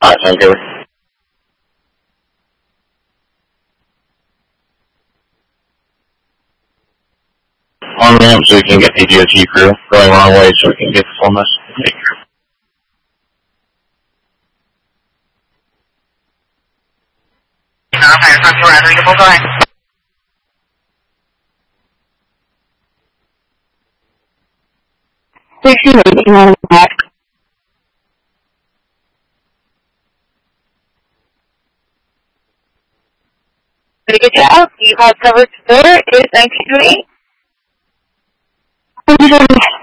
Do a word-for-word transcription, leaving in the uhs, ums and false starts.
Alright, sounds good. On ramp so we can get the D O T crew going wrong way so we can get the full message. Okay, from your end, readable, go ahead. sixty eighteen on the back. Very good job. You have covered there is nineteen twenty-eight.